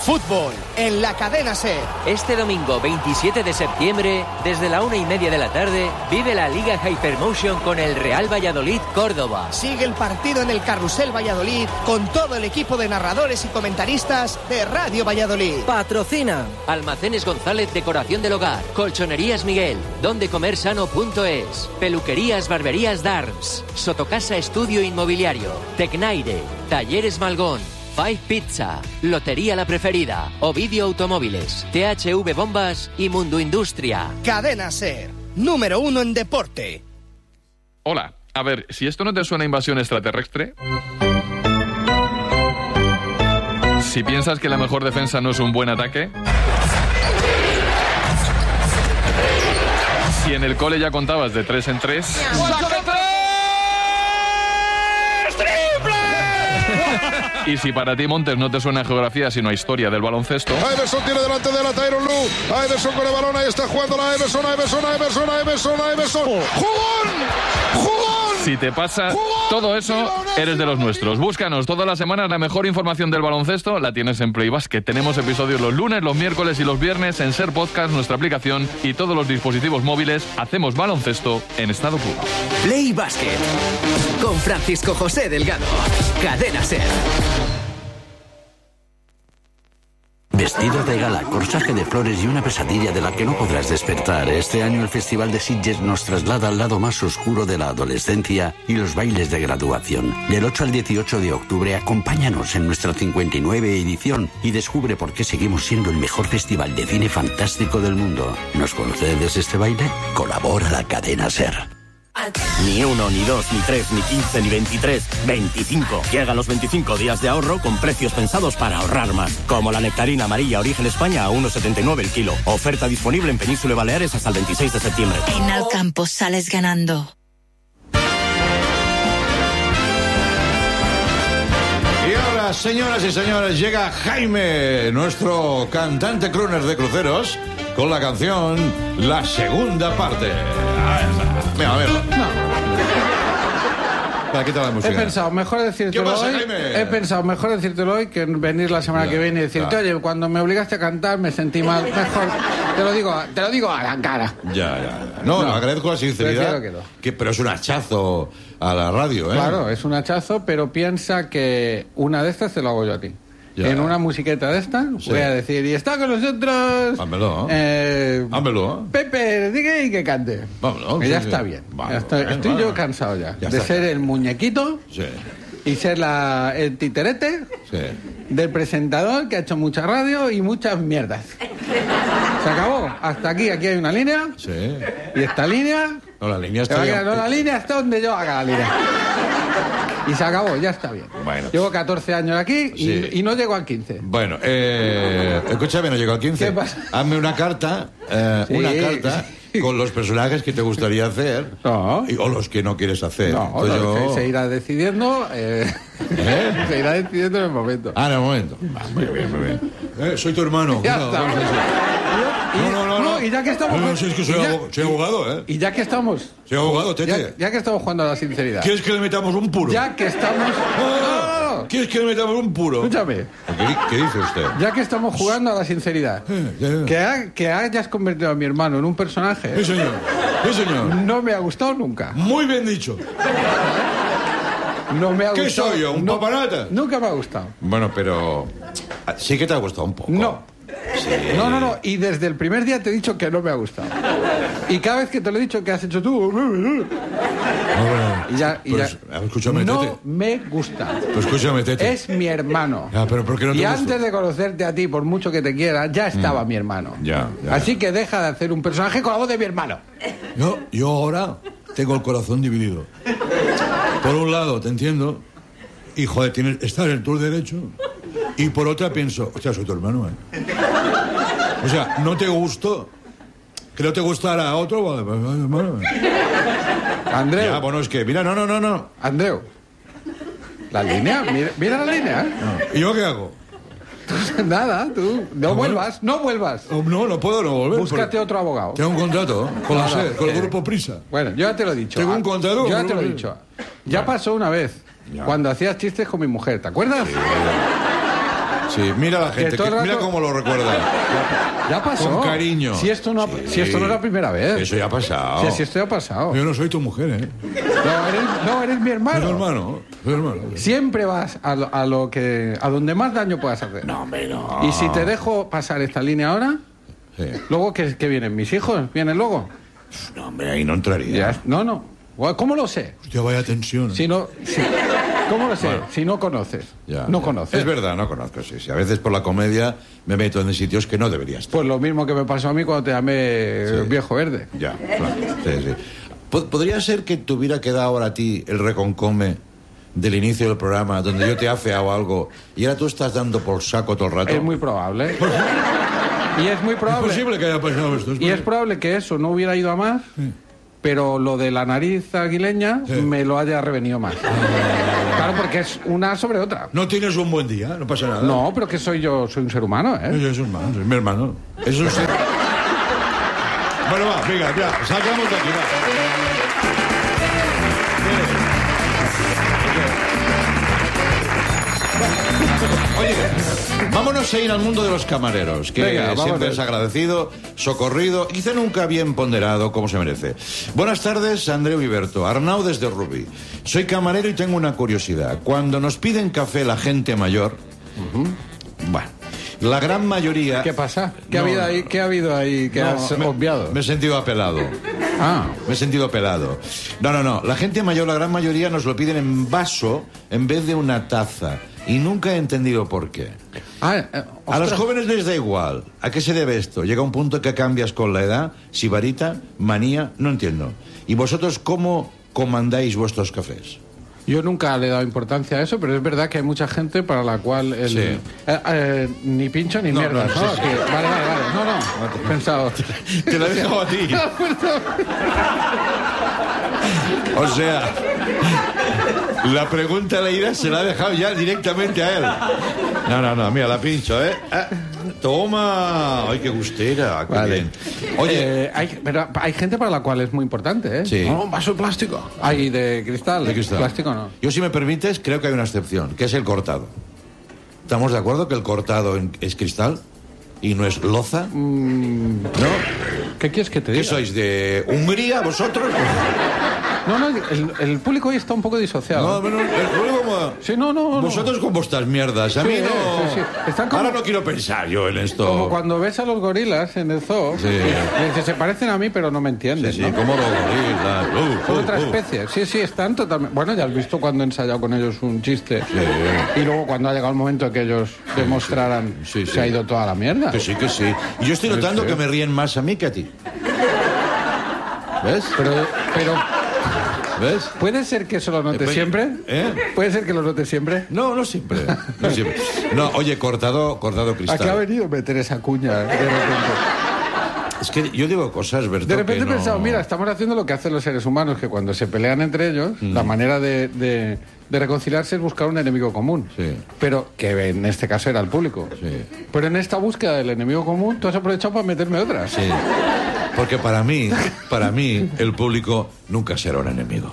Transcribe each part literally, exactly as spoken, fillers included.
Fútbol en la cadena SER. Este domingo veintisiete de septiembre, desde la una y media de la tarde, vive la Liga Hypermotion con el Real Valladolid Córdoba. Sigue el partido en el Carrusel Valladolid con todo el equipo de narradores y comentaristas de Radio Valladolid. Patrocina Almacenes González Decoración del Hogar, Colchonerías Miguel, dondecomersano punto es, Peluquerías Barberías Darms, Sotocasa Estudio Inmobiliario, Tecnaire, Talleres Malgón, Five Pizza, Lotería La Preferida, Ovidio Automóviles, T H V Bombas y Mundo Industria. Cadena SER, número uno en deporte. Hola, a ver, si esto no te suena a invasión extraterrestre... Si piensas que la mejor defensa no es un buen ataque... Si en el cole ya contabas de tres en tres... Y si para ti, Montes, no te suena a geografía sino a historia del baloncesto... Iverson tiene delante de la Tyronn Lue. Iverson con el balón, ahí está jugando la Iverson, Iverson, Iverson, Iverson, Iverson. ¡Jugón! ¡Jugón! Si te pasa todo eso, eres de los nuestros. Búscanos todas las semanas la mejor información del baloncesto. La tienes en Play Basket. Tenemos episodios los lunes, los miércoles y los viernes en SER Podcast, nuestra aplicación y todos los dispositivos móviles. Hacemos baloncesto en estado puro. Play Basket con Francisco José Delgado. Cadena SER. Vestido de gala, corsaje de flores y una pesadilla de la que no podrás despertar. Este año el Festival de Sitges nos traslada al lado más oscuro de la adolescencia y los bailes de graduación. Del ocho al dieciocho de octubre, acompáñanos en nuestra cincuenta y nueve edición y descubre por qué seguimos siendo el mejor festival de cine fantástico del mundo. ¿Nos concedes este baile? Colabora la cadena SER. Ni uno, ni dos, ni tres, ni quince, ni veintitrés, veinticinco. Llegan los veinticinco días de ahorro con precios pensados para ahorrar más. Como la nectarina amarilla Origen España a uno setenta y nueve el kilo. Oferta disponible en Península y Baleares hasta el veintiséis de septiembre. En Alcampo sales ganando. Y ahora, señoras y señores, llega Jaime, nuestro cantante crooner de cruceros, con la canción La Segunda Parte. Mira, mira. No. Para quitar la música. He pensado, mejor decírtelo ¿Qué pasa, hoy. Jaime? He pensado, mejor decírtelo hoy que venir la semana Ya, que viene y decirte, ya. oye, cuando me obligaste a cantar me sentí mal. Mejor, te lo digo, te lo digo a la cara. Ya, ya, ya. No, No, agradezco la sinceridad. prefiero que no. Que, pero es un hachazo a la radio, ¿eh? Claro, es un hachazo, pero piensa que una de estas te lo hago yo a ti. Ya. En una musiqueta de esta, Sí. voy a decir, y está con nosotros... Hámelo. Eh, Hámelo. Pepe, diga y que cante. Vámonos. Que ya Sí, está sí. bien. Vale, Ya estoy vale, estoy vale. yo cansado ya, Ya de está. ser el muñequito Sí, y ser la, el titerete sí. del presentador que ha hecho mucha radio y muchas mierdas. Se acabó. Hasta aquí, aquí hay una línea. Sí. Y esta línea... No, la línea se va está a ya- quedar, no, la línea está donde yo haga la línea. Y se acabó, ya está bien. Bueno. Llevo catorce años aquí y, Sí. y no llego al quince. Bueno, eh, escúchame, no llego al quince. ¿Qué pasa? Hazme una carta, eh, Sí. una carta con los personajes que te gustaría hacer No. y- o los que no quieres hacer. No, Entonces no, yo- se, se irá decidiendo. eh, ¿Eh? Se irá decidiendo en el momento. Ah, en el momento. Ah, muy bien, muy bien. Eh, soy tu hermano. Ya cuidado, está. vamos a hacer. Y, No, no, no, no. y ya que estamos. No, no, si es que soy, y ya- abo- soy abogado, ¿eh? Y ya que estamos. Soy abogado, Ya, tete. ya que estamos jugando a la sinceridad. ¿Quieres que le metamos un puro? Ya que estamos. No, no, No, no, no. ¿Quieres que le metamos un puro? Escúchame. ¿Qué, qué dice usted? Ya que estamos jugando a la sinceridad. Eh, ya, ya. Que, ha- que hayas convertido a mi hermano en un personaje. Sí, señor. Sí, señor. No me ha gustado nunca. Muy bien dicho. No me ha ¿Qué gustado. soy yo, un no- papanata? Nunca me ha gustado. Bueno, pero sí que te ha gustado un poco. No. Sí. No, no, no. Y desde el primer día te he dicho que no me ha gustado. Y cada vez que te lo he dicho, ¿qué has hecho tú? No, bueno, Y ya, y pues, ya. escúchame, no Tete. me gusta. Pues escúchame, Tete. Es mi hermano. Ya, pero ¿por qué no te y gusta? antes de conocerte a ti, por mucho que te quiera, ya estaba mi hermano. Ya, ya, Así que deja de hacer un personaje con la voz de mi hermano. Yo, yo ahora tengo el corazón dividido. Por un lado, te entiendo, y joder, tienes, estás en tu derecho. Y por otra pienso, hostia, soy tu hermano, ¿eh? O sea, no te gustó. Que no te gustara a otro, vale, pues, vale, hermano. Andreu. Ya, bueno, es que, mira, no, no, no, no. Andreu. La línea, mira, mira la línea. ¿eh? ¿Y yo qué hago? Nada, tú. No vuelvas, no vuelvas. Oh, no, no puedo no volver. Búscate porque otro abogado. Tengo un contrato con, la No, no, SER, con el eh, grupo Prisa. Bueno, yo ya te lo he dicho. Tengo un Ah, contrato Yo ya con te lo he Grupo dicho. Ya pasó una vez. Ya. Cuando hacías chistes con mi mujer, ¿te acuerdas? Sí, mira la gente, que, mira cómo lo recuerda. Ya, ya pasó. Con cariño. Si esto, no, sí. si esto no es la primera vez. Eso ya ha pasado. Si, si esto ya ha pasado. Yo no soy tu mujer, ¿eh? No, eres, no, eres mi hermano. Soy tu hermano. Soy hermano. Siempre vas a lo, a lo que... a donde más daño puedas hacer. No, hombre, no. Y si te dejo pasar esta línea ahora... Sí. Luego, ¿qué, qué vienen? ¿Mis hijos? ¿Vienen luego? No, hombre, ahí no entraría. Ya, no, no. ¿Cómo lo sé? Hostia, vaya tensión. Si no... Si, ¿Cómo lo sé? Bueno. Si no conoces. Ya, no ya. conoces. Es verdad, no conozco, sí, sí. A veces por la comedia me meto en sitios que no debería estar. Pues lo mismo que me pasó a mí cuando te llamé Sí. viejo verde. Ya, claro. Sí, sí. Pod- ¿Podría ser que te hubiera quedado ahora a ti el reconcome del inicio del programa, donde yo te he afeado algo y ahora tú estás dando por saco todo el rato? Es muy probable. Y es muy probable. Es posible que haya pasado esto. Y es probable que eso no hubiera ido a más, pero lo de la nariz aguileña Sí. me lo haya revenido más. Claro, porque es una sobre otra. No tienes un buen día, no pasa nada. No, pero que soy yo, soy un ser humano, ¿eh? Yo soy hermano, soy mi hermano. Eso es... Bueno, va, venga, ya, sacamos de aquí, va. Oye, vámonos a ir al mundo de los camareros, que Venga, siempre vámonos. es agradecido, socorrido, quizá nunca bien ponderado, como se merece. Buenas tardes, Andreu Iberto, Arnau desde Rubí. Soy camarero y tengo una curiosidad. Cuando nos piden café la gente mayor, bueno, la gran mayoría... ¿Qué pasa? ¿Qué, No, ha, habido no. ahí, ¿Qué ha habido ahí que No, has me, obviado? Me he sentido apelado. Ah, Me he sentido pelado. No, no, no. La gente mayor, la gran mayoría, nos lo piden en vaso en vez de una taza. Y nunca he entendido por qué. ah eh, A los ostras. jóvenes les da igual. ¿A qué se debe esto? Llega un punto que cambias con la edad. Sibarita, manía, no entiendo. ¿Y vosotros cómo comandáis vuestros cafés? Yo nunca le he dado importancia a eso, pero es verdad que hay mucha gente para la cual el, Sí. eh, eh, ni pincho ni No, mierda, no, ¿no? sí, sí. Que- vale, vale, vale. No, no. He pensado. Te lo he dejado a ti. O sea, la pregunta de la ira se la ha dejado ya directamente a él. No, no, no, mira, la pincho, ¿eh? Ah, toma. Ay, qué gustera. Qué Vale. bien. Oye, Eh, hay, pero hay gente para la cual es muy importante, ¿eh? Sí. No, un vaso de plástico. Hay de cristal. de cristal. Plástico no. Yo, si me permites, creo que hay una excepción, que es el cortado. ¿Estamos de acuerdo que el cortado en- es cristal y no es loza? Mm, ¿No? ¿Qué quieres que te ¿Qué diga? sois, de Hungría, vosotros? No, no, el, el público hoy está un poco disociado. No, bueno, el público como- Sí, no, no, no. Vosotros con vuestras mierdas, a mí Sí, no... sí, sí. Están como- Ahora no quiero pensar yo en esto. Como cuando ves a los gorilas en el zoo, Sí. y dices, se parecen a mí, pero no me Sí, entiendes, sí, ¿no? como los gorilas. Uh, Son uh, otra uh. especie. Sí, sí, están totalmente... Bueno, ya has visto cuando he ensayado con ellos un chiste. Y luego cuando ha llegado el momento de que ellos demostraran, Sí, sí. se ha ido toda la mierda. Que sí, que sí. Y yo estoy Sí, notando sí. que me ríen más a mí que a ti. ¿Ves? Pero, pero ¿Ves? ¿puede ser que eso lo notes Eh, pues, siempre? ¿eh? ¿Puede ser que lo notes siempre? No, no siempre. No, siempre. No, oye, cortado, cortado cristal. ¿A qué ha venido meter esa cuña de repente? Es que yo digo cosas, Berto, De repente que he no- pensado, mira, estamos haciendo lo que hacen los seres humanos, que cuando se pelean entre ellos, Mm. la manera de, de- de reconciliarse es buscar un enemigo común. Sí. Pero que en este caso era el público. Sí. Pero en esta búsqueda del enemigo común, tú has aprovechado para meterme otras. Sí. Porque para mí, para mí, el público nunca será un enemigo.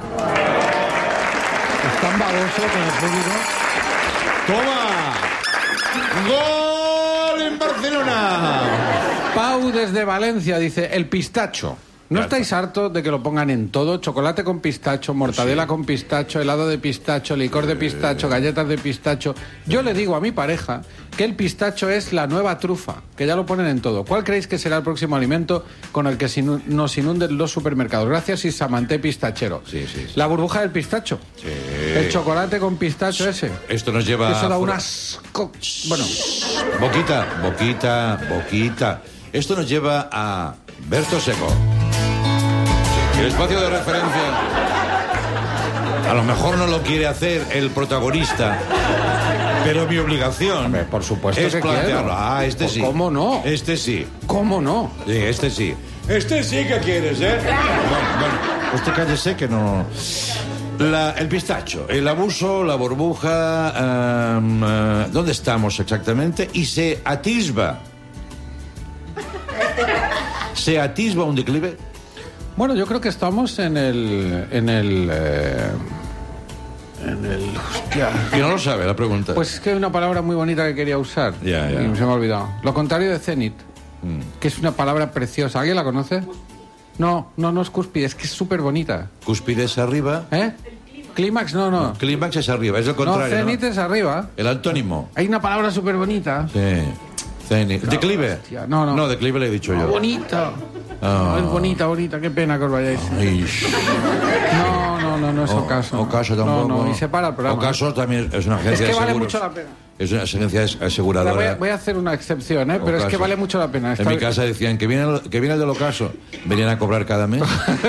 Es tan baboso con el público. ¡Toma! ¡Gol en Barcelona! Pau desde Valencia dice, el pistacho. ¿No Ya estáis hartos de que lo pongan en todo? Chocolate con pistacho, mortadela con pistacho, helado de pistacho, licor de pistacho, galletas de pistacho. Yo le digo a mi pareja que el pistacho es la nueva trufa, que ya lo ponen en todo. ¿Cuál creéis que será el próximo alimento con el que sinu- nos inunden los supermercados? Gracias, Isamanté Pistachero. Sí, sí, sí. La burbuja del pistacho. Sí. El chocolate con pistacho ese. Esto nos lleva... Eso da a- un asco. Bueno, Boquita, boquita, boquita. Esto nos lleva a Berto Seco. El espacio de referencia. A lo mejor no lo quiere hacer el protagonista, pero mi obligación Hombre, por supuesto es que plantearlo. quiero. Ah, este Pues, sí. ¿cómo no? Este sí. ¿cómo no? Sí, este sí. Este sí que quieres, ¿eh? Bueno, bueno, usted cállese que no... La- el pistacho, el abuso, la burbuja... em, eh, ¿dónde estamos exactamente? Y se atisba. ¿Se atisba un declive? Bueno, yo creo que estamos en el en el eh, En el... Hostia. Que no lo sabe la pregunta. Pues es que hay una palabra muy bonita que quería usar. Ya, ya. Y se me ha olvidado. Lo contrario de cenit, mm. que es una palabra preciosa. ¿Alguien la conoce? No, no, no es cúspide, es que es súper bonita. Cúspide es arriba. ¿Eh? Clímax, no, no. no. Clímax es arriba, es lo contrario. No, cenit ¿no? es arriba. El antónimo. Hay una palabra súper bonita. Sí. Cenit. ¿Declive? Hostia, no, no. No, declive le he dicho yo. Bonita. Oh. Es bonita, bonita. Qué pena que os vayáis. Ay. No, no, no, no es o, ocaso. Ocaso tampoco. No, no, y se para el programa. Ocaso también es una agencia de seguros. Es que de vale seguros. mucho la pena. Es una agencia aseguradora. Voy a, voy a hacer una excepción, ¿eh? Pero Ocaso. es que vale mucho la pena. En Está... mi casa decían que viene, el, que viene el del ocaso. Venían a cobrar cada mes.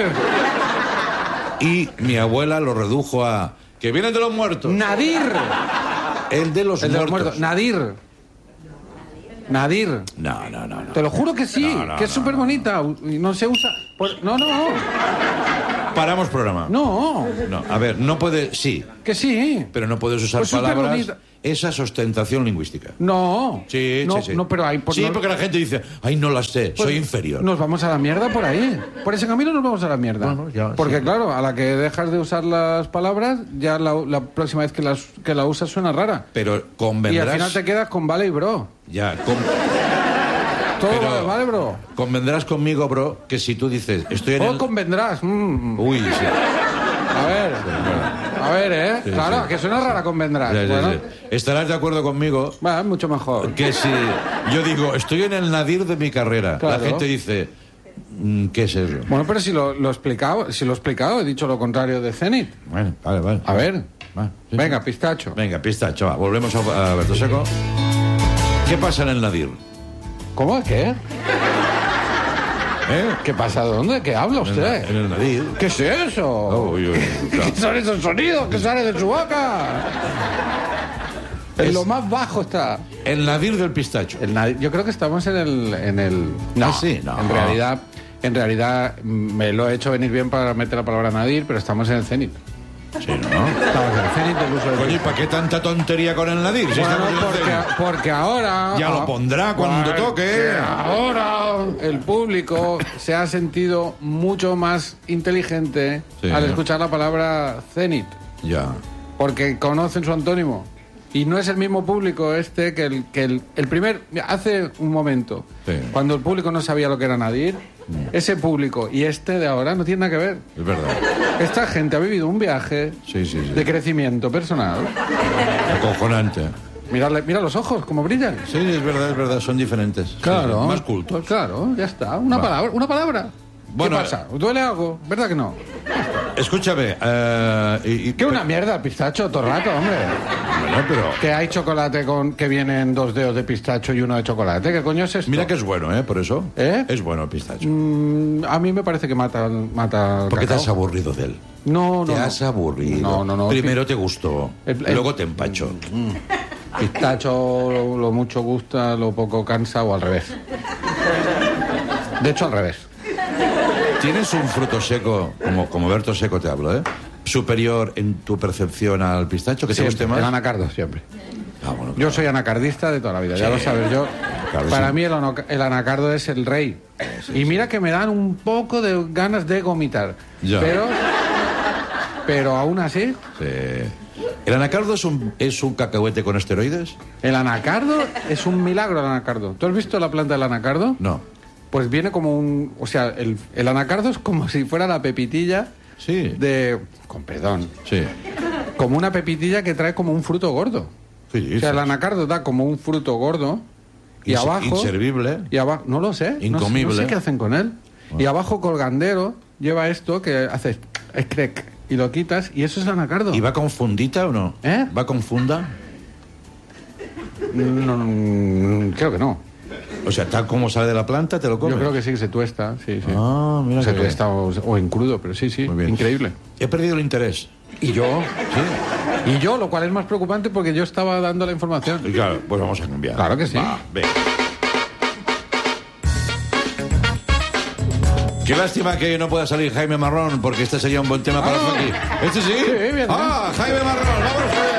Y mi abuela lo redujo a... Que viene el de los muertos. Nadir. El de los el de muertos. los muertos. Nadir. Nadir. No, no, no, no. Te lo juro que sí, no, no, que es no, súper no. bonita. Y no se usa... Pues, no, no, no. Paramos programa. No. No, a ver, no puede... Sí. Que sí. Pero no puedes usar Pues palabras... superbonita. Esa es ostentación lingüística. No. Sí, no, sí, sí. No, pero hay... Pues sí, no... porque la gente dice, ay, no las sé, Pues soy inferior. Nos vamos a la mierda por ahí. Por ese camino nos vamos a la mierda. Bueno, ya, porque sí. claro, a la que dejas de usar las palabras, ya la, la próxima vez que, las, que la usas suena rara. Pero convendrás... Y al final te quedas con vale y bro. Ya, con... Todo Pero vale, vale, bro. Convendrás conmigo, bro, que si tú dices, estoy en O el... convendrás. Mm. Uy, sí. A ver. A ver, ¿eh? Sí, claro, sí. que suena rara convendrás. Sí, sí, bueno, sí. Estarás de acuerdo conmigo bueno, mucho mejor. que si yo digo, estoy en el nadir de mi carrera, Claro. la gente dice, mm, ¿qué es eso? Bueno, pero si lo, lo he explicado, si lo he explicado, he dicho lo contrario de cenit. Bueno, vale, vale. A ver. Va, sí, Venga, sí. pistacho. Venga, pistacho, va. Volvemos a, a Berto Seco. ¿Qué pasa en el nadir? ¿Cómo? ¿Qué? ¿Eh? ¿Qué pasa? ¿Dónde? ¿Qué habla En el, usted? en el nadir. ¿Qué es eso? Uy, uy, claro. ¿Qué son esos sonidos que salen de su boca? En Es- lo más bajo está. El nadir del pistacho. El nadi- Yo creo que estamos en el... En el... No, Ah, sí, no. En realidad, en realidad mm, me lo he hecho venir bien para meter la palabra nadir, pero estamos en el cenit. Sí, ¿no? Estamos en el cenit del uso del Coño, ¿y para qué tanta tontería con el nadir? Si Bueno, estamos en el porque, cenit. porque ahora... Ya lo pondrá cuando porque toque. Ahora el público se ha sentido mucho más inteligente Sí. al escuchar la palabra cenit, Ya. porque conocen su antónimo. Y no es el mismo público este que el, que el, el primer... Hace un momento, Sí. cuando el público no sabía lo que era nadir, ese público y este de ahora no tiene nada que ver. Es verdad. Esta gente ha vivido un viaje Sí, sí, sí. de crecimiento personal. Acojonante. Mirarle, mira los ojos, cómo brillan. Sí, es verdad, es verdad, son diferentes. Claro. Sí, sí, más cultos. Pues claro, ya está. Una Va. palabra, una palabra. Bueno, ¿Qué pasa? ¿Duele algo? ¿Verdad que no? Escúchame, eh, y, y- Que una mierda el pistacho todo el rato, hombre. Bueno, pero... Que hay chocolate con que vienen dos dedos de pistacho y uno de chocolate. ¿Qué coño es esto? Mira que es bueno, ¿eh? Por eso. ¿Eh? Es bueno el pistacho. Mm, a mí me parece que mata, mata el ¿Por qué te cacao. has aburrido de él? No, no. Te no. has aburrido. No, no, no. Primero te gustó, El- el- luego te empachó. Pistacho lo, lo mucho gusta, lo poco cansa o al revés. De hecho, al revés. Tienes un fruto seco, como, como Berto Seco te hablo, ¿eh? Superior en tu percepción al pistacho, que te Siempre, guste más. el anacardo, siempre. Ah, bueno, Yo soy anacardista de toda la vida, ya Sí. lo sabes. Yo, Claro, para sí. mí el, ano- el anacardo es el rey. Y mira que me dan un poco de ganas de vomitar. Ya. Pero, pero aún así, Sí. ¿El anacardo es un, es un cacahuete con esteroides? el anacardo es un milagro el anacardo. ¿Tú has visto la planta del anacardo? No. Pues viene como un... O sea, el, el anacardo es como si fuera la pepitilla Sí. de... Con perdón. Sí. Como una pepitilla que trae como un fruto gordo. ¿Qué O sea, dices? el anacardo da como un fruto gordo y Inse- abajo... inservible. Y abajo... No lo sé. no sé- Incomible. No sé qué hacen con él. Y abajo colgandero lleva esto que haces... Escrec, y lo quitas y eso es el anacardo. ¿Y va con fundita o no? ¿Eh? ¿Va con funda? No, no, creo que no. O sea, tal como sale de la planta, te lo comes. Yo creo que sí, que se tuesta. Sí, sí. Ah, mira se qué bien. tuesta o, o en crudo, pero sí, sí. Muy bien. Increíble. He perdido el interés. Y yo... Sí. Y yo, lo cual es más preocupante porque yo estaba dando la información. Y claro, pues vamos a cambiar. Claro que sí. Va, venga. Qué lástima que no pueda salir Jaime Marrón, porque este sería un buen tema para Ah. aquí. ¿Este sí? Sí, bien, Ah, Jaime Marrón, vamos.